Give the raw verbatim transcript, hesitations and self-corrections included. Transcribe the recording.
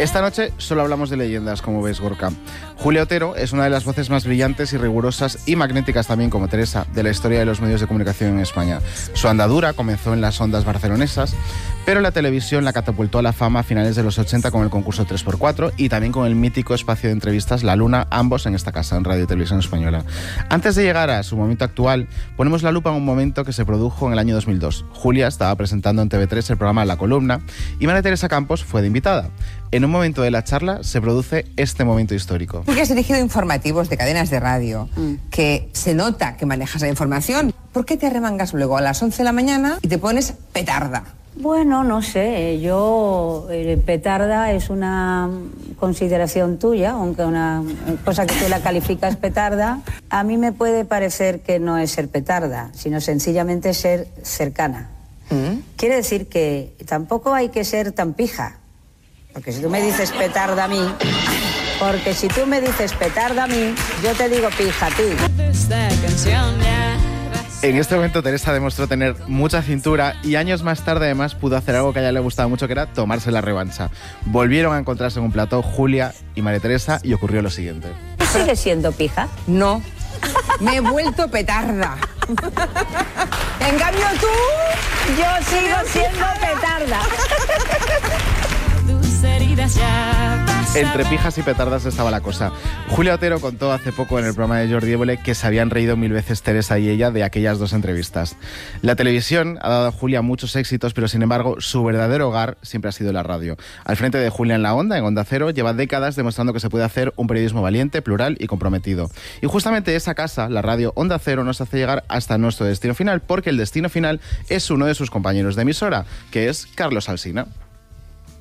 Esta noche solo hablamos de leyendas, como ves, Gorka. Julia Otero es una de las voces más brillantes y rigurosas y magnéticas también, como Teresa, de la historia de los medios de comunicación en España. Su andadura comenzó en las ondas barcelonesas, pero la televisión la catapultó a la fama a finales de los ochenta con el concurso tres por cuatro y también con el mítico espacio de entrevistas La Luna, ambos en esta casa, en Radio y Televisión Española. Antes de llegar a su momento actual, ponemos la lupa en un momento que se produjo en el año dos mil dos. Julia estaba presentando en T V tres el programa La Columna y María Teresa Campos fue de invitada. En un momento de la charla se produce este momento histórico. Porque has dirigido informativos de cadenas de radio, mm. que se nota que manejas la información. ¿Por qué te arremangas luego a las once de la mañana y te pones petarda? Bueno, no sé, yo, eh, petarda es una consideración tuya, aunque una cosa que tú la calificas petarda, a mí me puede parecer que no es ser petarda, sino sencillamente ser cercana. ¿Mm? Quiere decir que tampoco hay que ser tan pija, porque si tú me dices petarda a mí, porque si tú me dices petarda a mí, yo te digo pija a ti. En este momento Teresa demostró tener mucha cintura y años más tarde además pudo hacer algo que a ella le gustaba mucho, que era tomarse la revancha. Volvieron a encontrarse en un plató Julia y María Teresa y ocurrió lo siguiente. ¿Tú sigues siendo pija? No, me he vuelto petarda. En cambio tú... Yo sigo siendo petarda. Entre pijas y petardas estaba la cosa. Julia Otero contó hace poco en el programa de Jordi Évole que se habían reído mil veces Teresa y ella de aquellas dos entrevistas. La televisión ha dado a Julia muchos éxitos, pero sin embargo su verdadero hogar siempre ha sido la radio. Al frente de Julia en la Onda, en Onda Cero, lleva décadas demostrando que se puede hacer un periodismo valiente, plural y comprometido. Y justamente esa casa, la radio Onda Cero, nos hace llegar hasta nuestro destino final, porque el destino final es uno de sus compañeros de emisora, que es Carlos Alsina.